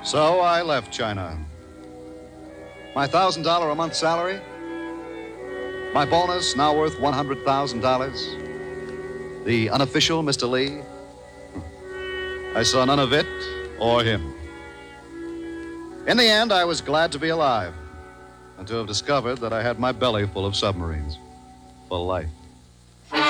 So I left China. My $1,000 a month salary, my bonus now worth $100,000. The unofficial Mr. Lee, I saw none of it or him. In the end, I was glad to be alive and to have discovered that I had my belly full of submarines for life.